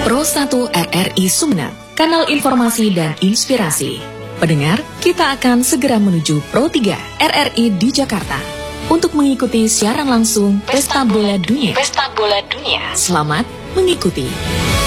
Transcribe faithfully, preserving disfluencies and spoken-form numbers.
Pro satu R R I Sumeneb, kanal informasi dan inspirasi. Pendengar, kita akan segera menuju Pro tiga R R I di Jakarta untuk mengikuti siaran langsung Pesta Bola Dunia. Pesta Bola Dunia. Selamat mengikuti.